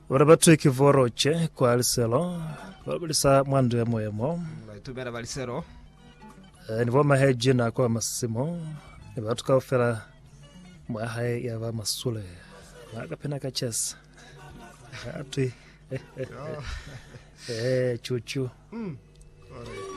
Urabatu ikivoroche kwa aliselo. Wabulisa mwandu ya moyemo. Tubera balisero. Nivo maheji na kwa masimo. Nibatuka ufera mwahae yava masule. Wakapena kachesa. Atui. Chuchu.